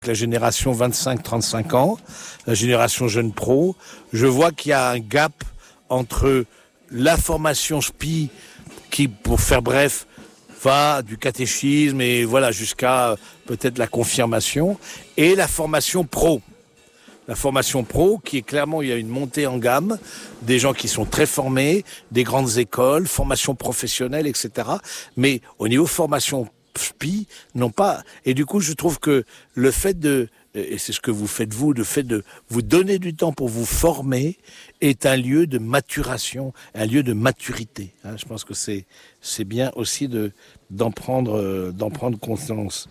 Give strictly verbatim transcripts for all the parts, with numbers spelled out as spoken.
la génération vingt-cinq trente-cinq ans, la génération jeune pro, je vois qu'il y a un gap entre la formation S P I qui, pour faire bref, va du catéchisme et voilà jusqu'à peut-être la confirmation, et la formation pro. La formation pro, qui est clairement, il y a une montée en gamme, des gens qui sont très formés, des grandes écoles, formation professionnelle, et cetera. Mais au niveau formation S P I, non pas. Et du coup, je trouve que le fait de, et c'est ce que vous faites vous, le fait de vous donner du temps pour vous former, est un lieu de maturation, un lieu de maturité. Hein, je pense que c'est c'est bien aussi de d'en prendre euh, d'en prendre conscience.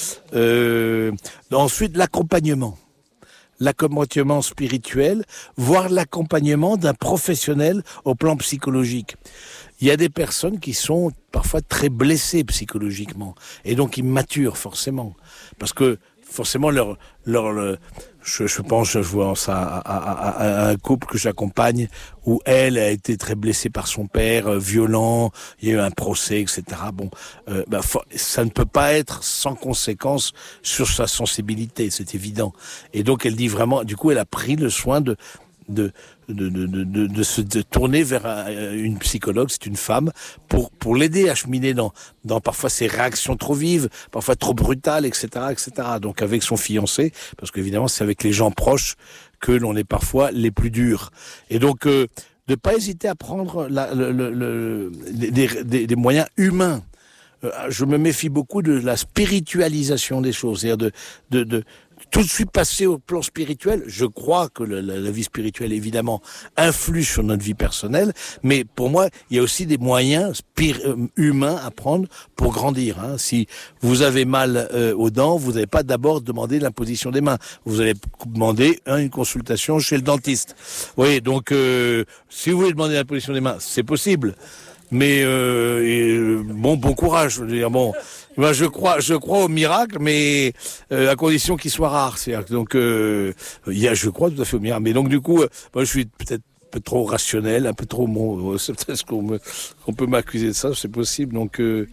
Euh, ensuite, l'accompagnement. L'accompagnement spirituel, voire l'accompagnement d'un professionnel au plan psychologique. Il y a des personnes qui sont parfois très blessées psychologiquement et donc ils maturent forcément parce que forcément leur leur le, je, je pense je vois ça à, à, à, à un couple que j'accompagne où elle a été très blessée par son père, euh, violent, il y a eu un procès, et cetera. Bon, euh, bah, ça ne peut pas être sans conséquence sur sa sensibilité, c'est évident. Et donc elle dit vraiment, du coup elle a pris le soin de de de de de, de se de tourner vers une psychologue, c'est une femme, pour pour l'aider à cheminer dans dans parfois ses réactions trop vives, parfois trop brutales, et cetera, et cetera. Donc avec son fiancé, parce qu'évidemment c'est avec les gens proches que l'on est parfois les plus durs. Et donc euh, de pas hésiter à prendre la, le, le, le, des, des, des moyens humains. Euh, je me méfie beaucoup de la spiritualisation des choses, c'est-à-dire de de de tout de suite passer au plan spirituel. Je crois que le, la, la vie spirituelle, évidemment, influe sur notre vie personnelle, mais pour moi, il y a aussi des moyens spir- humains à prendre pour grandir. Hein. Si vous avez mal euh, aux dents, vous n'allez pas d'abord demander l'imposition des mains. Vous allez demander hein, une consultation chez le dentiste. Oui, donc euh, si vous voulez demander l'imposition des mains, c'est possible. Mais euh, et, bon, bon courage. Je veux dire, bon, ben, je crois, je crois au miracle, mais euh, à condition qu'il soit rare. C'est-à-dire, donc, euh, il y a, je crois tout à fait au miracle. Mais donc, du coup, euh, moi, je suis peut-être un peu trop rationnel, un peu trop bon. C'est peut-être ce qu'on me, qu'on peut m'accuser de ça, c'est possible. Donc, euh,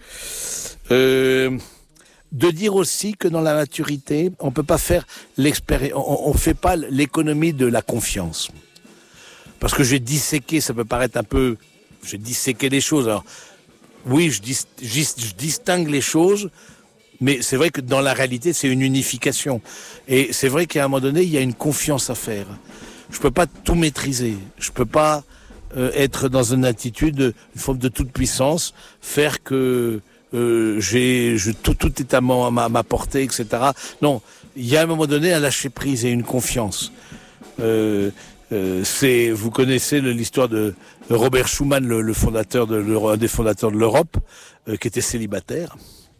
euh, de dire aussi que dans la maturité, on peut pas faire l'expérience, on, on fait pas l'économie de la confiance. Parce que j'ai disséqué, ça peut paraître un peu. J'ai disséqué les choses. Alors, oui, je, dis, je, je distingue les choses, mais c'est vrai que dans la réalité, c'est une unification. Et c'est vrai qu'à un moment donné, il y a une confiance à faire. Je peux pas tout maîtriser. Je peux pas euh, être dans une attitude, une forme de toute puissance, faire que euh, j'ai, je, tout, tout est à ma, à ma portée, et cetera. Non, il y a à un moment donné un lâcher prise et une confiance. Euh, Euh, c'est, vous connaissez le, l'histoire de Robert Schuman, le, le fondateur de l'Europe, un des fondateurs de l'Europe, euh, qui était célibataire.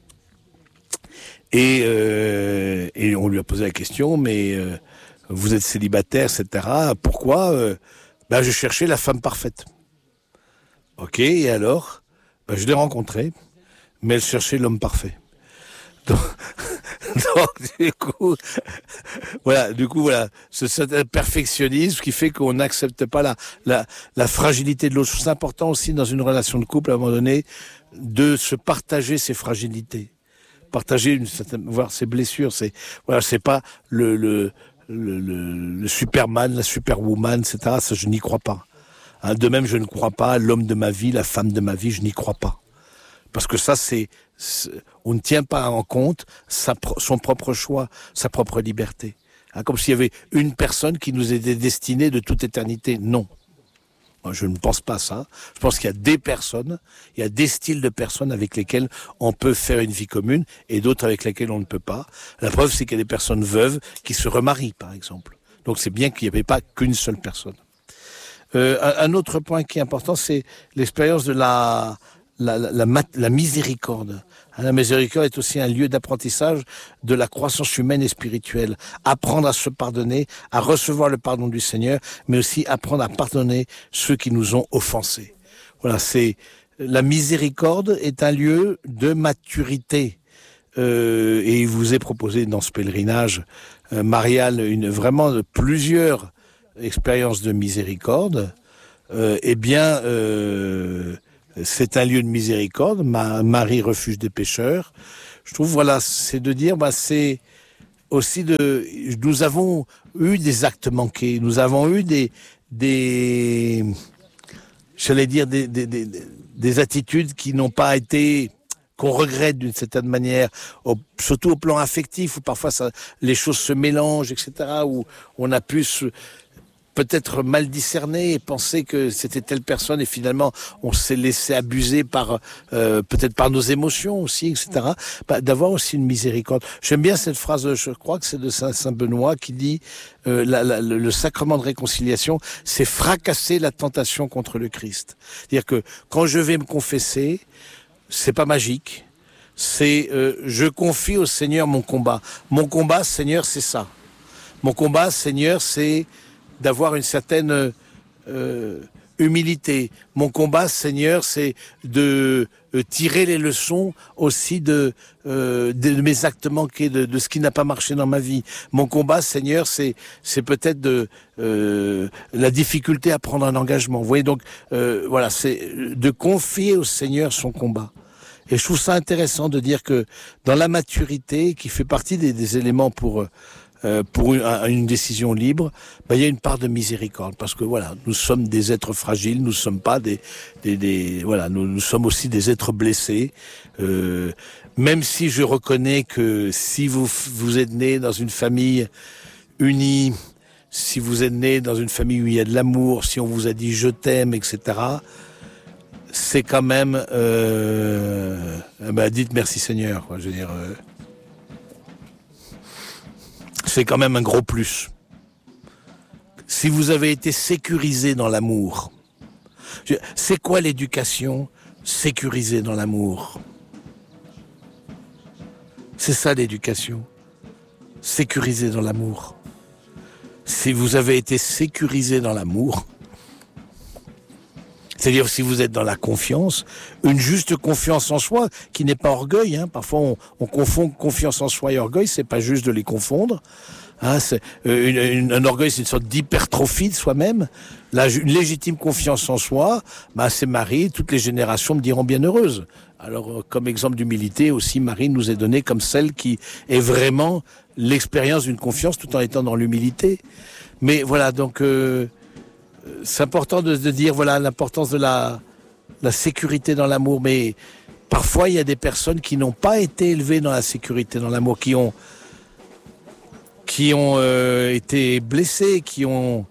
Et, euh, et on lui a posé la question, mais euh, vous êtes célibataire, et cetera. Pourquoi euh, Ben, je cherchais la femme parfaite. Ok, et alors ben, je l'ai rencontrée, mais elle cherchait l'homme parfait. Donc, donc, du coup, voilà, du coup, voilà, c'est ce perfectionnisme qui fait qu'on n'accepte pas la, la, la fragilité de l'autre. C'est important aussi dans une relation de couple, à un moment donné, de se partager ses fragilités, partager une certaine, voir ses blessures. C'est, voilà, c'est pas le, le, le, le, le Superman, la Superwoman, et cetera. Ça, je n'y crois pas. Hein, de même, je ne crois pas à l'homme de ma vie, la femme de ma vie, je n'y crois pas. Parce que ça, c'est, c'est on ne tient pas en compte sa, son propre choix, sa propre liberté. Hein, comme s'il y avait une personne qui nous était destinée de toute éternité. Non. Moi, je ne pense pas ça. Je pense qu'il y a des personnes, il y a des styles de personnes avec lesquelles on peut faire une vie commune et d'autres avec lesquelles on ne peut pas. La preuve, c'est qu'il y a des personnes veuves qui se remarient, par exemple. Donc c'est bien qu'il n'y avait pas qu'une seule personne. Euh, un, un autre point qui est important, c'est l'expérience de la... La, la, la, la miséricorde. La miséricorde est aussi un lieu d'apprentissage de la croissance humaine et spirituelle. Apprendre à se pardonner, à recevoir le pardon du Seigneur, mais aussi apprendre à pardonner ceux qui nous ont offensés. Voilà, c'est la miséricorde est un lieu de maturité. Euh, et il vous est proposé dans ce pèlerinage euh, marial une vraiment de plusieurs expériences de miséricorde. Euh, eh bien. Euh, C'est un lieu de miséricorde, Marie refuge des pécheurs. Je trouve, voilà, c'est de dire, bah, c'est aussi de, nous avons eu des actes manqués, nous avons eu des, des, j'allais dire des, des, des, des attitudes qui n'ont pas été, qu'on regrette d'une certaine manière, au, surtout au plan affectif, où parfois ça, les choses se mélangent, et cetera, où on a pu se, peut-être mal discerner et penser que c'était telle personne et finalement on s'est laissé abuser par euh, peut-être par nos émotions aussi, et cetera. Bah, d'avoir aussi une miséricorde. J'aime bien cette phrase, je crois que c'est de Saint, Saint Benoît qui dit euh, la, la, le sacrement de réconciliation, c'est fracasser la tentation contre le Christ. C'est-à-dire que quand je vais me confesser, c'est pas magique, c'est euh, je confie au Seigneur mon combat. Mon combat, Seigneur, c'est ça. Mon combat, Seigneur, c'est d'avoir une certaine euh, humilité. Mon combat, Seigneur, c'est de euh, tirer les leçons aussi de, euh, de, de mes actes manqués, de, de ce qui n'a pas marché dans ma vie. Mon combat, Seigneur, c'est c'est peut-être de euh, la difficulté à prendre un engagement. Vous voyez, donc euh, voilà, c'est de confier au Seigneur son combat. Et je trouve ça intéressant de dire que dans la maturité, qui fait partie des, des éléments pour Euh, pour une, une décision libre, ben, il y a une part de miséricorde, parce que voilà, nous sommes des êtres fragiles, nous sommes pas des, des, des voilà, nous, nous sommes aussi des êtres blessés. Euh, même si je reconnais que si vous vous êtes né dans une famille unie, si vous êtes né dans une famille où il y a de l'amour, si on vous a dit je t'aime, et cetera, c'est quand même, euh, ben, dites merci Seigneur, quoi. Je veux dire. Euh, C'est quand même un gros plus. Si vous avez été sécurisé dans l'amour, c'est quoi l'éducation sécurisée dans l'amour? C'est ça l'éducation, sécurisée dans l'amour. Si vous avez été sécurisé dans l'amour, c'est-à-dire si vous êtes dans la confiance, une juste confiance en soi, qui n'est pas orgueil, hein. Parfois on, on confond confiance en soi et orgueil, c'est pas juste de les confondre. Hein, c'est, euh, une, une, un orgueil, c'est une sorte d'hypertrophie de soi-même. La, une légitime confiance en soi, bah, c'est Marie, toutes les générations me diront bienheureuse. Alors, euh, comme exemple d'humilité, aussi Marie nous est donnée comme celle qui est vraiment l'expérience d'une confiance tout en étant dans l'humilité. Mais voilà, donc... Euh, c'est important de, de dire voilà l'importance de la, la sécurité dans l'amour, mais parfois il y a des personnes qui n'ont pas été élevées dans la sécurité dans l'amour, qui ont qui ont euh, été blessées, qui ont,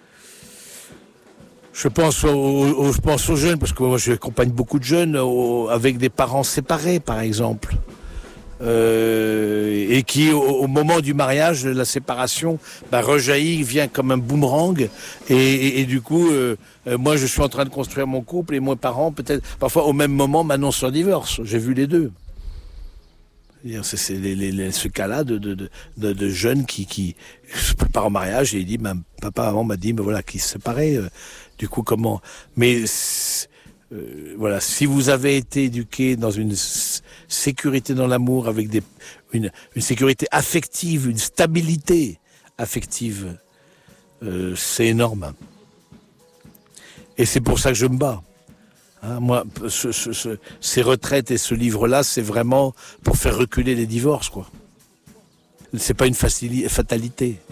je pense aux, aux, je pense aux jeunes, parce que moi j'accompagne beaucoup de jeunes aux, avec des parents séparés par exemple. Euh, et qui au, au moment du mariage, la séparation bah, rejaillit, vient comme un boomerang et, et, et du coup euh, euh, moi je suis en train de construire mon couple et mes parents peut-être parfois au même moment m'annoncent leur divorce. J'ai vu les deux. C'est, c'est les, les, les, ce cas-là de, de, de, de jeunes qui, qui se préparent au mariage et il dit bah, papa avant m'a dit mais voilà qu'ils se séparaient euh, du coup comment mais Euh, voilà, si vous avez été éduqué dans une s- sécurité dans l'amour, avec des, une, une sécurité affective, une stabilité affective, euh, c'est énorme. Et c'est pour ça que je me bats. Hein, moi, ce, ce, ce, ces retraites et ce livre-là, c'est vraiment pour faire reculer les divorces, quoi. C'est pas une facili- fatalité.